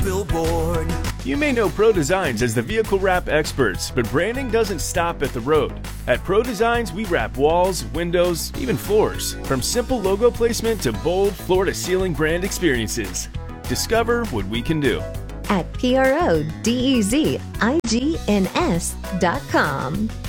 billboard. You may know Pro Designs as the vehicle wrap experts, but branding doesn't stop at the road. At Pro Designs, we wrap walls, windows, even floors. From simple logo placement to bold floor-to-ceiling brand experiences. Discover what we can do at PRODEZIGNS.com.